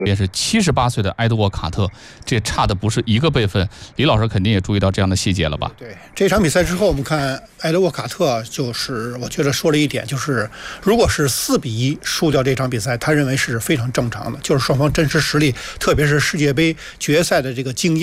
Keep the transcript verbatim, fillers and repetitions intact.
也是七十八岁的埃德沃卡特，这差的不是一个辈分。李老师肯定也注意到这样的细节了吧？ 对，这场比赛之后，我们看埃德沃卡特，就是我觉得说了一点，就是如果是四比一输掉这场比赛，他认为是非常正常的，就是双方真实实力，特别是世界杯决赛的这个经验。